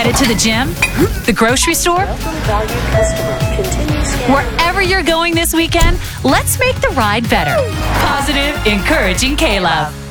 Headed to the gym? The grocery store? Wherever you're going this weekend, let's make the ride better. Positive, encouraging K-Love.